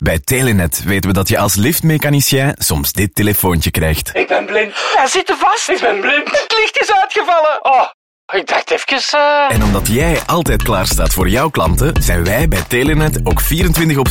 Bij Telenet weten we dat je als liftmechanicien soms dit telefoontje krijgt. Ik ben blind. Hij zit er vast. Ik ben blind. Het licht is uitgevallen. Oh, ik dacht even... En omdat jij altijd klaar staat voor jouw klanten, zijn wij bij Telenet ook 24/7